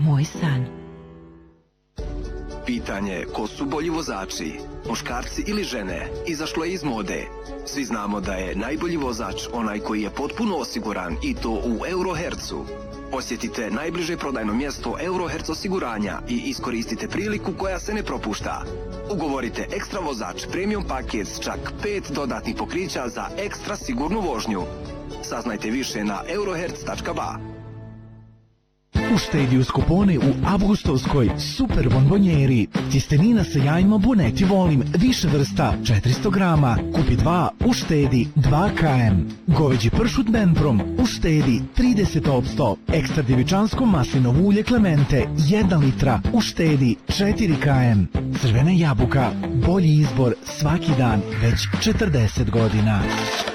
moj san. Pitanje ko su bolji vozači, muškarci ili žene, izašlo je iz mode. Svi znamo da je najbolji vozač onaj koji je potpuno osiguran i to u Eurohercu. Posjetite najbliže prodajno mjesto Euroherc osiguranja i iskoristite priliku koja se ne propušta. Ugovorite ekstra vozač premium paket s čak 5 dodatnih pokrića za ekstra sigurnu vožnju. Saznajte više na euroherc.ba. Uštedi uz kupone u avgustovskoj super bombonjeri. Tjestenina sa jajima Boneti volim, više vrsta, 400 grama. Kupi 2, uštedi 2 km. Goveđi pršut Benprom, uštedi 30%. Ekstra djevičansko maslinovo ulje Clemente, 1 litra, uštedi 4 km. Crvena jabuka, bolji izbor svaki dan, već 40 godina.